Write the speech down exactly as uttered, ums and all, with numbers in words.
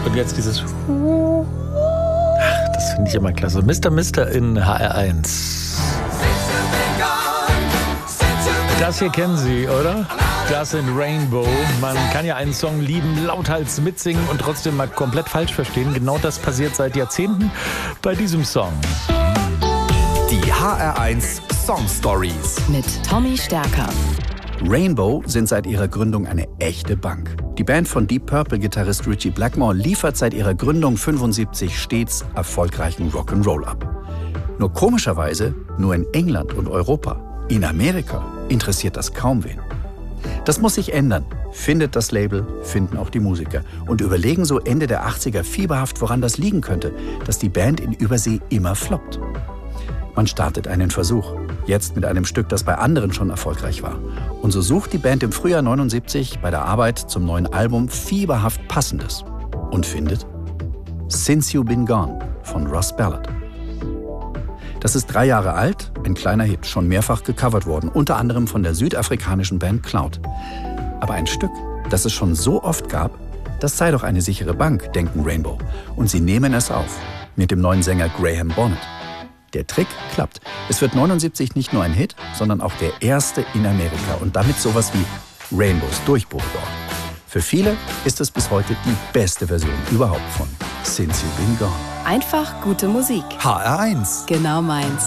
Und jetzt dieses... Ach, das finde ich immer klasse. Mister Mister in H R eins. Das hier kennen Sie, oder? Das sind Rainbow. Man kann ja einen Song lieben, lauthals mitsingen und trotzdem mal komplett falsch verstehen. Genau das passiert seit Jahrzehnten bei diesem Song. Die H R eins Song Stories mit Tommy Stärker. Rainbow sind seit ihrer Gründung eine echte Bank. Die Band von Deep Purple-Gitarrist Ritchie Blackmore liefert seit ihrer Gründung fünfundsiebzig stets erfolgreichen Rock'n'Roll ab. Nur komischerweise nur in England und Europa. In Amerika interessiert das kaum wen. Das muss sich ändern, findet das Label, finden auch die Musiker und überlegen so Ende der achtziger fieberhaft, woran das liegen könnte, dass die Band in Übersee immer floppt. Man startet einen Versuch, jetzt mit einem Stück, das bei anderen schon erfolgreich war. Und so sucht die Band im Frühjahr neunundsiebzig bei der Arbeit zum neuen Album fieberhaft Passendes und findet Since You've Been Gone von Russ Ballard. Das ist drei Jahre alt, ein kleiner Hit, schon mehrfach gecovert worden, unter anderem von der südafrikanischen Band Cloud. Aber ein Stück, das es schon so oft gab, das sei doch eine sichere Bank, denken Rainbow. Und sie nehmen es auf, mit dem neuen Sänger Graham Bonnet. Der Trick klappt. Es wird neunundsiebzig nicht nur ein Hit, sondern auch der erste in Amerika und damit sowas wie Rainbows Durchbruch dort. Für viele ist es bis heute die beste Version überhaupt von Since You've Been Gone. Einfach gute Musik. H R eins. Genau meins.